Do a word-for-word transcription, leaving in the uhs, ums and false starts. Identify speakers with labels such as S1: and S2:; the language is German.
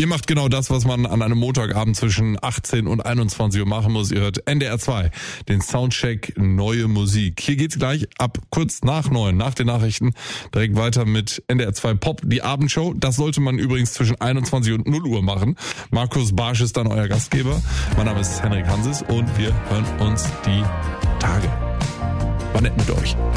S1: Ihr macht genau das, was man an einem Montagabend zwischen achtzehn und einundzwanzig Uhr machen muss. Ihr hört N D R zwei, den Soundcheck Neue Musik. Hier geht's gleich ab kurz nach neun, nach den Nachrichten, direkt weiter mit N D R zwei Pop, die Abendshow. Das sollte man übrigens zwischen einundzwanzig und null Uhr machen. Markus Barsch ist dann euer Gastgeber. Mein Name ist Henrik Hanses und wir hören uns die Tage. War nett mit euch.